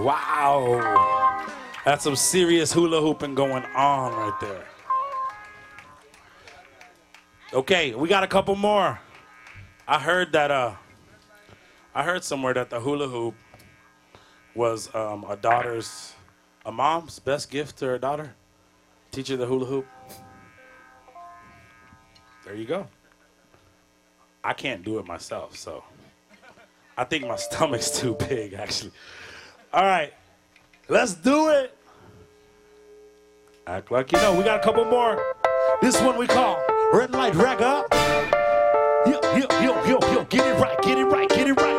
Wow. That's some serious hula hooping going on right there. Okay, we got a couple more. I heard that I heard somewhere that the hula hoop was a mom's best gift to her daughter. Teach her the hula hoop. There you go. I can't do it myself, so I think my stomach's too big, actually. All right, let's do it. Act like you know. We got a couple more. This one we call Red Light Ragga. Yo, yo, yo, yo, yo, get it right, get it right, get it right.